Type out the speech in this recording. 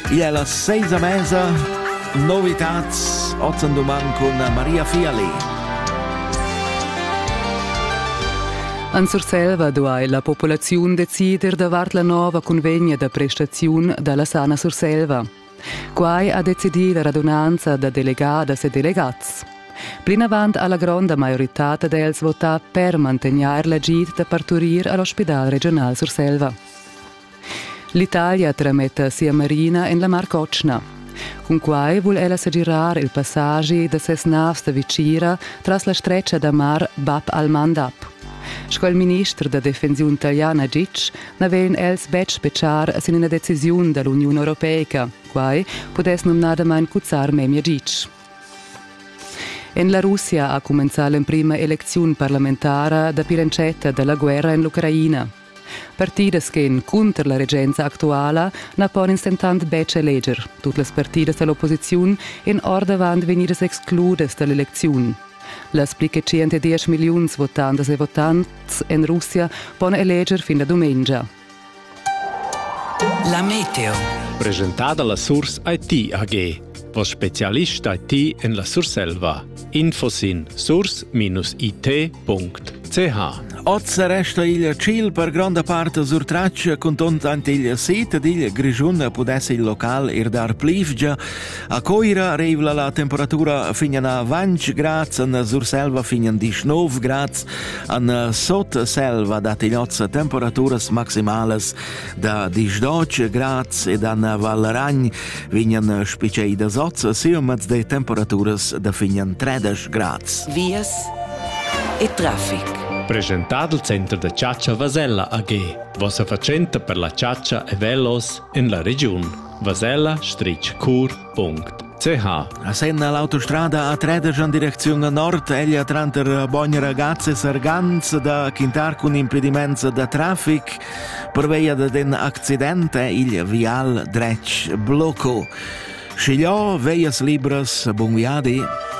Il è la 6:30, novitats, Otzenduman con Maria Fiali. En Surselva duai la popolazione decider davart la nova convegna da prestazione dalla sana Surselva. Quai ha decidido la radunanza da delegadas e delegats. Plinavant alla grande majorità dels vota per mantenere la gita da parturir all'ospedale regionale Surselva. L'Italia trametta sia Marina en la Mar Cocna. Con quai vuol ella s'aggirar il passaggi da ses navs da Vicira tras la streccia da Mar Bab al-Mandab. Sco il ministro da Defensione italiana Gic n'avein els bec speciar sin una decisione dall'Unione Europea, quai podes nomnadamein cuzzar memia Gic. En la Russia ha cominciato la prima elezione parlamentare da pirencetta della guerra in l'Ucraina. Partidas che, contro la regenza attuale, ne pon instantant bec eleger. Tutte le partidas dell'opposizione in ordine van venidas excludes dall'elezione. Le pliche 110 milioni votantes e votanti in Russia pon eleger fin da domenica. La meteo. Presentata la Source IT AG, vos specialist IT in la Surselva. Infosin source-it.ch. Oggi resta il ciel per grande parte sur traccia, contontant il sito del Grigiun potesse il locale irdar plivgia. A Coira rivela la temperatura fino a 20 gradi, in Surselva fino a 19 gradi, in Sotselva date le temperaturas maximales da 18 gradi ed in Valleragn fino a spicei da 8, siamo de temperaturas da fino a 13 gradi. Vias e traffic. Presentato il centro da Ciaccia Vasella AG, vostra facenta per la ciaccia e velos in la regione. vasella-cur.ch. A Senna l'autostrada A13 in direzione nord, egli tranter buone ragazze sargans da Quintar con impedimenti da traffic, per via d'un accidente il vial dretch blocco. Scigliò veias libres, buon viadi.